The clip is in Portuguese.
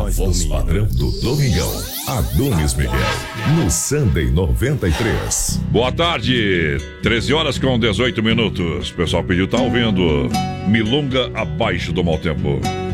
voz padrão do Domingão. Adonis Miguel, no Sunday 93. Boa tarde, 13 horas com 18 minutos. O pessoal pediu, tá ouvindo Milonga Abaixo do Mau Tempo.